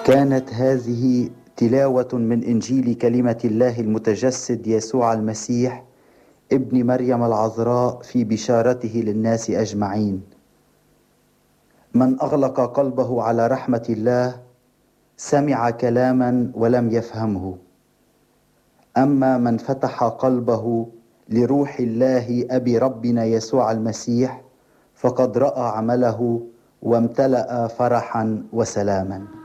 كانت هذه تلاوة من إنجيل كلمة الله المتجسد يسوع المسيح ابن مريم العذراء في بشارته للناس أجمعين. من أغلق قلبه على رحمة الله سمع كلاما ولم يفهمه، أما من فتح قلبه لروح الله أبي ربنا يسوع المسيح فقد رأى عمله وامتلأ فرحا وسلاما.